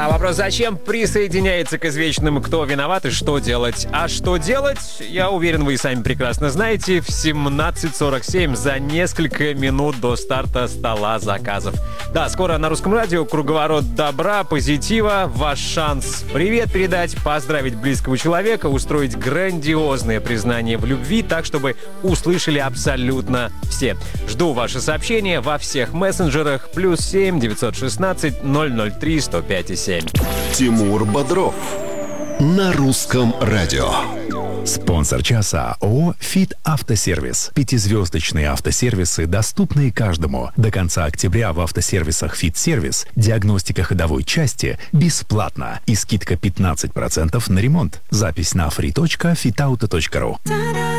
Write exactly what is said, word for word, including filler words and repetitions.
вопрос, зачем присоединяется к извечным «Кто виноват и что делать?». А что делать, я уверен, вы и сами прекрасно знаете, в семнадцать сорок семь за несколько минут до старта стола заказов. Да, скоро на Русском радио круговорот добра, позитива, ваш шанс привет передать, поздравить близкого человека, устроить грандиозное признание в любви, так, чтобы услышали абсолютно все. Жду ваши сообщения во всех мессенджерах. Плюс семь девятьсот шестнадцать ноль ноль три сто пять и семь. Тимур Бодров на Русском радио. Спонсор часа ООО «Фит Автосервис». Пятизвездочные автосервисы, доступные каждому. До конца октября в автосервисах «Фит Сервис» диагностика ходовой части бесплатна и скидка пятнадцать процентов на ремонт. Запись на фри точка фитауто точка ру.